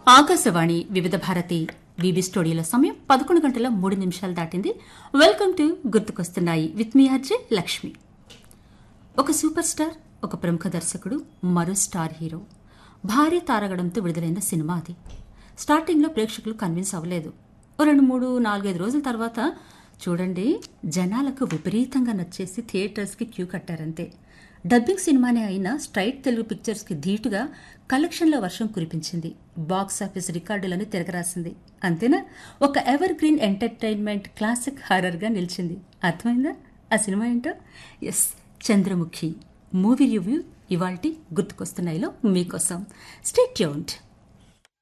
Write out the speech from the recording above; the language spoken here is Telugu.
ఆకాశవాణి వివిధ భారతి విబి స్టూడియోల సమయం 11:03 దాటింది. వెల్కమ్ టు గుర్తుకొస్తున్నాయి విత్ మీ ఆర్జే లక్ష్మి. ఒక సూపర్ స్టార్, ఒక ప్రముఖ దర్శకుడు, మరో స్టార్ హీరో భారీ తారగడంతో విడుదలైన సినిమా అది. స్టార్టింగ్లో ప్రేక్షకులు కన్విన్స్ అవ్వలేదు. 2-3-4-5 రోజుల తర్వాత చూడండి జనాలకు విపరీతంగా నచ్చేసి థియేటర్స్కి క్యూ కట్టారంతే. డబ్బింగ్ సినిమానే అయినా స్ట్రైట్ తెలుగు పిక్చర్స్కి ధీటుగా కలెక్షన్ల వర్షం కురిపించింది. బాక్సాఫీస్ రికార్డులను తిరగరాసింది. అంతేనా, ఒక ఎవర్ గ్రీన్ ఎంటర్టైన్మెంట్ క్లాసిక్ హారర్గా నిలిచింది. అర్థమైందా ఆ సినిమా ఏంటో? ఎస్, చంద్రముఖి. మూవీ రివ్యూ ఇవాల్టి గుర్తుకొస్తున్నాయిలో మీకోసం. Stay tuned.